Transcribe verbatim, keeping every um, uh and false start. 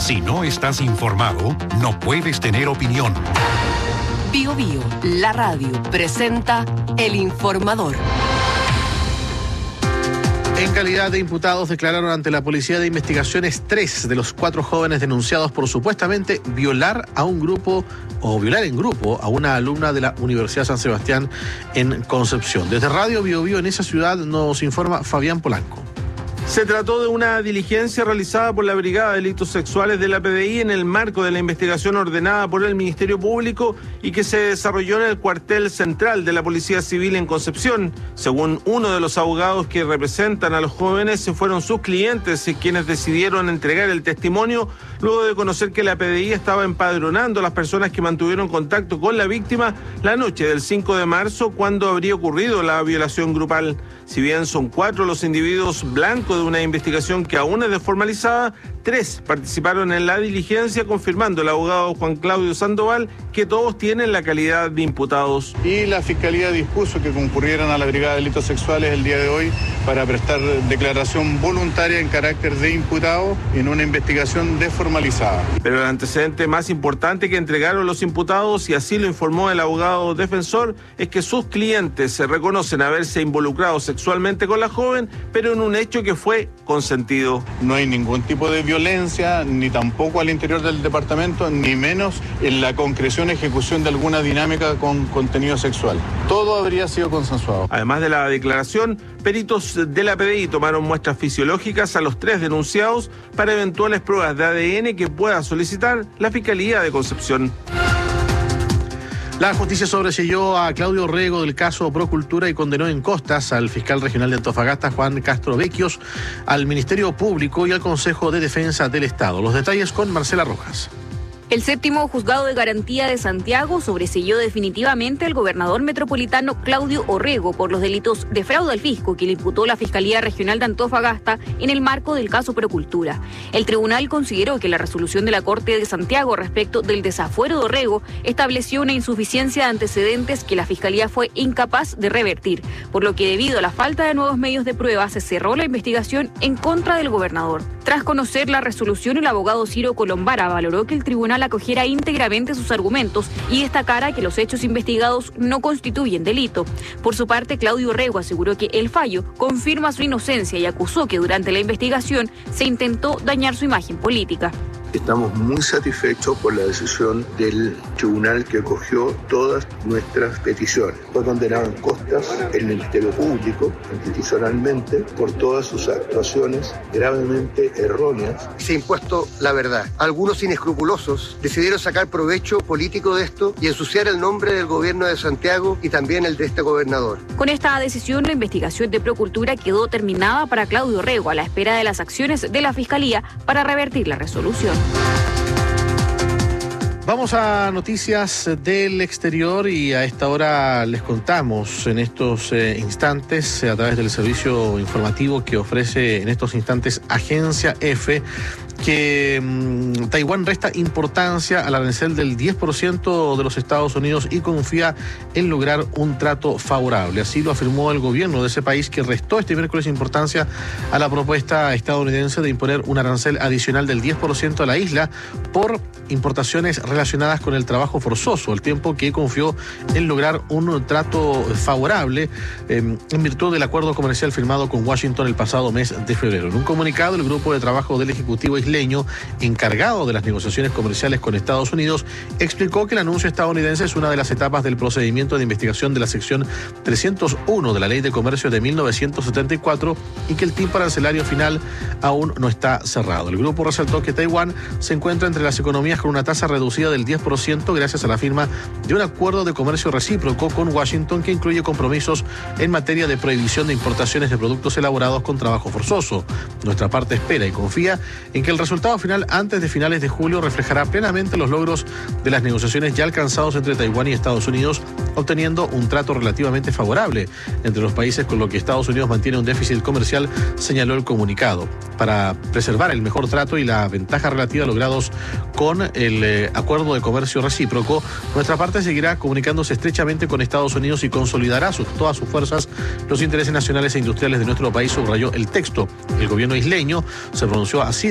Si no estás informado, no puedes tener opinión. Bio Bio, la radio, presenta El Informador. En calidad de imputados declararon ante la Policía de Investigaciones tres de los cuatro jóvenes denunciados por supuestamente violar a un grupo o violar en grupo a una alumna de la Universidad San Sebastián en Concepción. Desde Radio Bio Bio en esa ciudad nos informa Fabián Polanco. Se trató de una diligencia realizada por la Brigada de Delitos Sexuales de la P D I en el marco de la investigación ordenada por el Ministerio Público y que se desarrolló en el cuartel central de la Policía Civil en Concepción. Según uno de los abogados que representan a los jóvenes, fueron sus clientes quienes decidieron entregar el testimonio luego de conocer que la P D I estaba empadronando a las personas que mantuvieron contacto con la víctima la noche del cinco de marzo, cuando habría ocurrido la violación grupal. Si bien son cuatro los individuos blancos de una investigación que aún es desformalizada, tres participaron en la diligencia, confirmando el abogado Juan Claudio Sandoval que todos tienen la calidad de imputados. Y la Fiscalía dispuso que concurrieran a la Brigada de Delitos Sexuales el día de hoy para prestar declaración voluntaria en carácter de imputado en una investigación desformalizada. Pero el antecedente más importante que entregaron los imputados, y así lo informó el abogado defensor, es que sus clientes se reconocen haberse involucrado sexualmente con la joven, pero en un hecho que fue consentido. No hay ningún tipo de violencia, ni tampoco al interior del departamento, ni menos en la concreción y ejecución de alguna dinámica con contenido sexual. Todo habría sido consensuado. Además de la declaración, peritos de la P D I tomaron muestras fisiológicas a los tres denunciados para eventuales pruebas de A D N que pueda solicitar la Fiscalía de Concepción. La justicia sobreseyó a Claudio Orrego del caso Procultura y condenó en costas al fiscal regional de Antofagasta, Juan Castro Vecchios, al Ministerio Público y al Consejo de Defensa del Estado. Los detalles con Marcela Rojas. El séptimo juzgado de garantía de Santiago sobreseyó definitivamente al gobernador metropolitano Claudio Orrego por los delitos de fraude al fisco que le imputó la Fiscalía Regional de Antofagasta en el marco del caso Procultura. El tribunal consideró que la resolución de la Corte de Santiago respecto del desafuero de Orrego estableció una insuficiencia de antecedentes que la Fiscalía fue incapaz de revertir, por lo que debido a la falta de nuevos medios de prueba se cerró la investigación en contra del gobernador. Tras conocer la resolución, el abogado Ciro Colombara valoró que el tribunal acogiera íntegramente sus argumentos y destacara que los hechos investigados no constituyen delito. Por su parte, Claudio Orrego aseguró que el fallo confirma su inocencia y acusó que durante la investigación se intentó dañar su imagen política. Estamos muy satisfechos por la decisión del tribunal que acogió todas nuestras peticiones. Fue condenado en costas el Ministerio Público institucionalmente por todas sus actuaciones gravemente erróneas. Se ha impuesto la verdad. Algunos inescrupulosos decidieron sacar provecho político de esto y ensuciar el nombre del gobierno de Santiago y también el de este gobernador. Con esta decisión, la investigación de Procultura quedó terminada para Claudio Orrego, a la espera de las acciones de la Fiscalía para revertir la resolución. Vamos a noticias del exterior y a esta hora les contamos en estos eh, instantes, eh, a través del servicio informativo que ofrece en estos instantes Agencia F, que mmm, Taiwán resta importancia al arancel del diez por ciento de los Estados Unidos y confía en lograr un trato favorable. Así lo afirmó el gobierno de ese país, que restó este miércoles importancia a la propuesta estadounidense de imponer un arancel adicional del diez por ciento a la isla por importaciones relacionadas con el trabajo forzoso, al tiempo que confió en lograr un trato favorable eh, en virtud del acuerdo comercial firmado con Washington el pasado mes de febrero. En un comunicado, el grupo de trabajo del Ejecutivo isleño encargado de las negociaciones comerciales con Estados Unidos explicó que el anuncio estadounidense es una de las etapas del procedimiento de investigación de la sección trescientos uno de la Ley de Comercio de mil novecientos setenta y cuatro y que el tipo arancelario final aún no está cerrado. El grupo resaltó que Taiwán se encuentra entre las economías con una tasa reducida del diez por ciento gracias a la firma de un acuerdo de comercio recíproco con Washington que incluye compromisos en materia de prohibición de importaciones de productos elaborados con trabajo forzoso. Nuestra parte espera y confía en que el resultado final antes de finales de julio reflejará plenamente los logros de las negociaciones ya alcanzados entre Taiwán y Estados Unidos, obteniendo un trato relativamente favorable entre los países, con lo que Estados Unidos mantiene un déficit comercial, señaló el comunicado. Para preservar el mejor trato y la ventaja relativa logrados con el eh, acuerdo de comercio recíproco, nuestra parte seguirá comunicándose estrechamente con Estados Unidos y consolidará sus, todas sus fuerzas los intereses nacionales e industriales de nuestro país, subrayó el texto. El gobierno isleño se pronunció así